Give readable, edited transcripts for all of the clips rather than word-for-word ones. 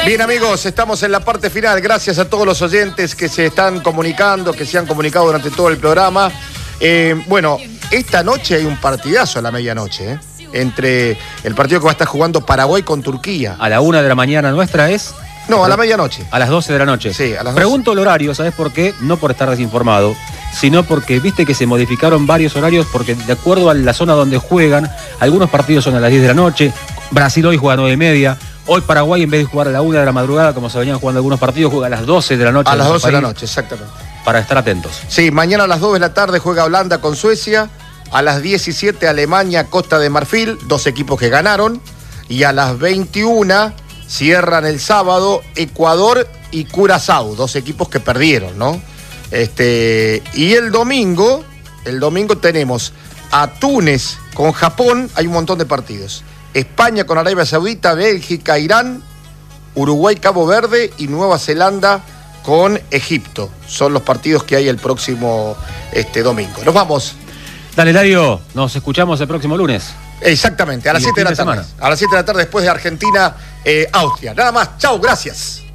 Bien, amigos, estamos en la parte final. Gracias a todos los oyentes que se están comunicando, que se han comunicado durante todo el programa. Bueno, esta noche hay un partidazo a la medianoche, entre el partido que va a estar jugando Paraguay con Turquía. A la 1 de la mañana nuestra es... No, a la medianoche. A las 12 de la noche. Sí, a las 12. Pregunto el horario, ¿sabes por qué? No por estar desinformado, sino porque viste que se modificaron varios horarios, porque de acuerdo a la zona donde juegan, algunos partidos son a las 10 de la noche, Brasil hoy juega a 9:30, hoy Paraguay en vez de jugar a la 1 de la madrugada, como se venían jugando algunos partidos, juega a las 12 de la noche. A las 12 de la noche, exactamente. Para estar atentos. Sí, mañana a las 2 de la tarde juega Holanda con Suecia, a las 17 Alemania, Costa de Marfil, dos equipos que ganaron, y a las 21 cierran el sábado Ecuador y Curazao, dos equipos que perdieron, ¿no? Y el domingo tenemos a Túnez con Japón, hay un montón de partidos. España con Arabia Saudita, Bélgica, Irán, Uruguay, Cabo Verde y Nueva Zelanda con Egipto. Son los partidos que hay el próximo domingo. Nos vamos. Dale, Lario, nos escuchamos el próximo lunes. Exactamente, a las 7 de la tarde. A las 7 de la tarde después de Argentina, Austria. Nada más, chau, gracias.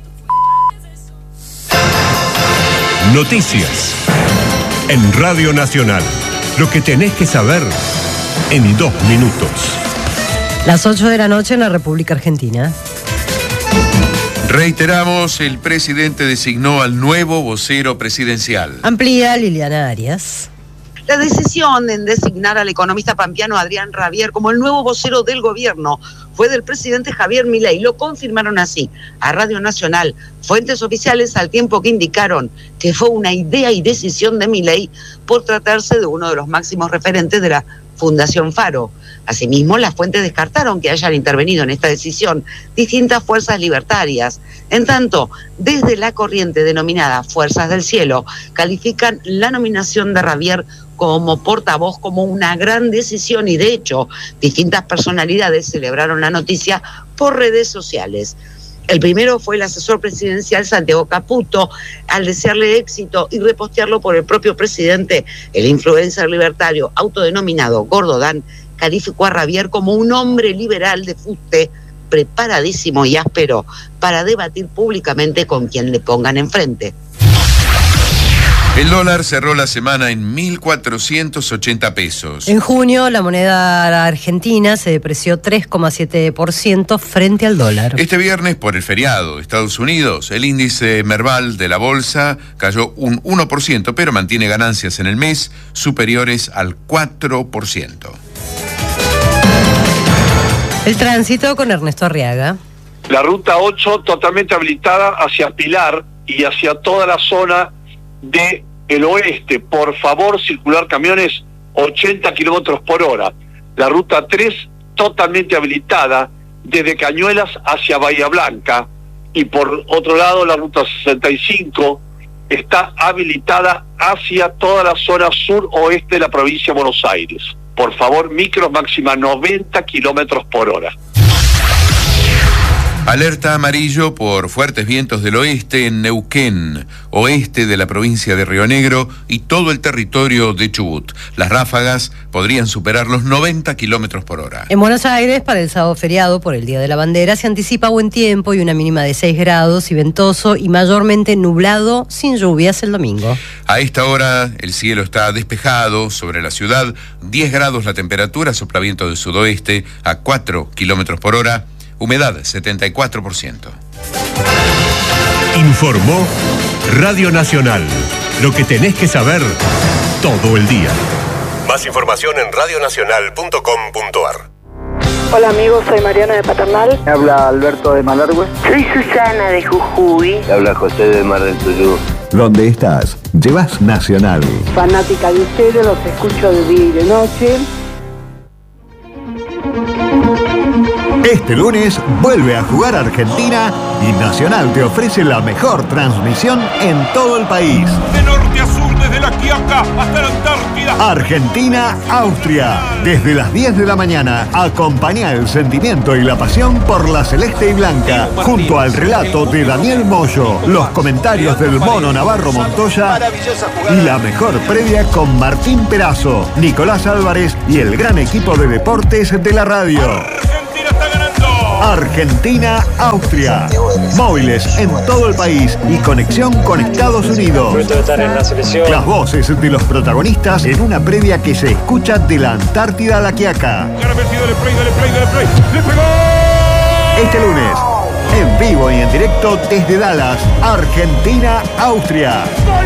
Noticias en Radio Nacional. Lo que tenés que saber en 2 minutos. Las 8 de la noche en la República Argentina. Reiteramos, el presidente designó al nuevo vocero presidencial. Amplía Liliana Arias. La decisión en designar al economista pampeano Adrián Rabier como el nuevo vocero del gobierno fue del presidente Javier Milei. Lo confirmaron así a Radio Nacional fuentes oficiales, al tiempo que indicaron que fue una idea y decisión de Milei por tratarse de uno de los máximos referentes de la Fundación Faro. Asimismo, las fuentes descartaron que hayan intervenido en esta decisión distintas fuerzas libertarias. En tanto, desde la corriente denominada Fuerzas del Cielo, califican la nominación de Rabier como portavoz como una gran decisión, y de hecho, distintas personalidades celebraron la noticia por redes sociales. El primero fue el asesor presidencial Santiago Caputo, al desearle éxito y repostearlo por el propio presidente. El influencer libertario autodenominado Gordo Dan calificó a Rabier como un hombre liberal de fuste, preparadísimo y áspero para debatir públicamente con quien le pongan enfrente. El dólar cerró la semana en 1.480 pesos. En junio, la moneda argentina se depreció 3,7% frente al dólar. Este viernes, por el feriado de Estados Unidos, el índice Merval de la bolsa cayó un 1%, pero mantiene ganancias en el mes superiores al 4%. El tránsito con Ernesto Arriaga. La ruta 8 totalmente habilitada hacia Pilar y hacia toda la zona de el oeste. Por favor, circular camiones 80 kilómetros por hora. La ruta 3 totalmente habilitada desde Cañuelas hacia Bahía Blanca, y por otro lado la ruta 65 está habilitada hacia toda la zona sur-oeste de la provincia de Buenos Aires. Por favor, micros máxima 90 kilómetros por hora. Alerta amarillo por fuertes vientos del oeste en Neuquén, oeste de la provincia de Río Negro y todo el territorio de Chubut. Las ráfagas podrían superar los 90 kilómetros por hora. En Buenos Aires, para el sábado feriado por el Día de la Bandera, se anticipa buen tiempo y una mínima de 6 grados y ventoso y mayormente nublado, sin lluvias el domingo. A esta hora el cielo está despejado sobre la ciudad, 10 grados la temperatura, sopla viento del sudoeste a 4 kilómetros por hora. Humedad 74%. Informó Radio Nacional. Lo que tenés que saber todo el día. Más información en radionacional.com.ar. Hola amigos, soy Mariana de Paternal. Me habla Alberto de Malargüe. Soy Susana de Jujuy. Me habla José de Mar del Tuyú. ¿Dónde estás? Llevas Nacional. Fanática de ustedes, los escucho de día y de noche. Este lunes vuelve a jugar Argentina y Nacional te ofrece la mejor transmisión en todo el país. De norte a sur, desde la Quiaca hasta la Antártida. Argentina-Austria. Desde las 10 de la mañana, acompaña el sentimiento y la pasión por la celeste y blanca, junto al relato de Daniel Moyo, los comentarios del Mono Navarro Montoya y la mejor previa con Martín Perazo, Nicolás Álvarez y el gran equipo de deportes de la radio. Argentina está ganando. Argentina-Austria. Móviles en todo el país y conexión con Estados Unidos. Las voces de los protagonistas en una previa que se escucha de la Antártida a La Quiaca. Este lunes, en vivo y en directo desde Dallas, Argentina-Austria.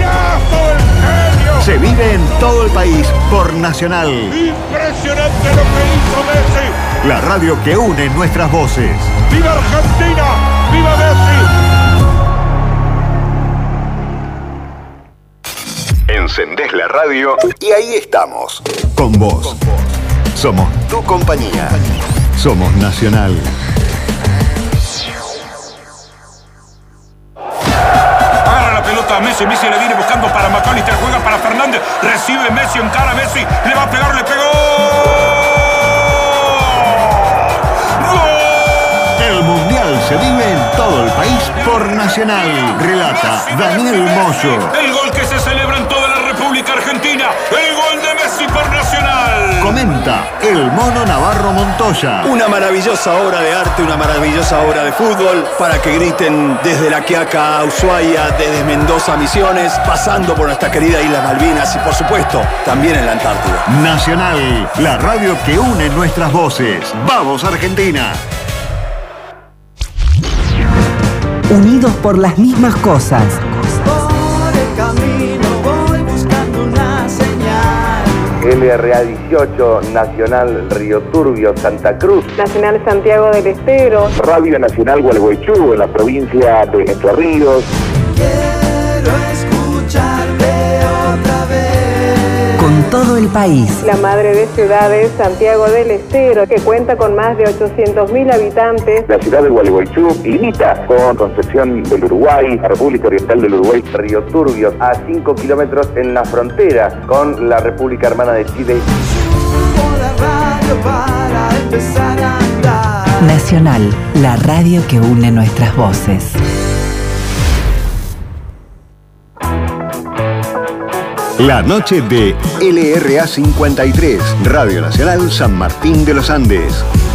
Se vive en todo el país por Nacional. Impresionante lo que hizo Messi. La radio que une nuestras voces. ¡Viva Argentina! ¡Viva Messi! Encendés la radio y ahí estamos. Con vos. Somos tu compañía. Somos Nacional. Messi le viene buscando para McAllister, juega para Fernández, recibe Messi, encara a Messi, le va a pegar, le pegó. ¡Gol! El Mundial se vive en todo el país por Nacional. Relata Daniel Moyo. El gol que se celebra en toda la República Argentina, el gol de Messi por Nacional. Comenta el Mono Navarro Montoya. Una maravillosa obra de arte, una maravillosa obra de fútbol para que griten desde La Quiaca a Ushuaia, desde Mendoza a Misiones, pasando por nuestra querida Islas Malvinas y por supuesto también en la Antártida. Nacional, la radio que une nuestras voces. ¡Vamos, Argentina! Unidos por las mismas cosas. Por el camino voy buscando una señal. LRA 18, Nacional Río Turbio, Santa Cruz. Nacional Santiago del Estero. Radio Nacional Gualeguaychú, en la provincia de Entre Ríos. Quiero escucharte otra vez. Con todo el país. La madre de ciudades, Santiago del Estero, que cuenta con más de 800.000 habitantes. La ciudad de Gualeguaychú limita con Concepción del Uruguay, la República Oriental del Uruguay, Río Turbio, a 5 kilómetros en la frontera con la República Hermana de Chile. Subo la radio para empezar a andar. Nacional, la radio que une nuestras voces. La noche de LRA 53, Radio Nacional San Martín de los Andes.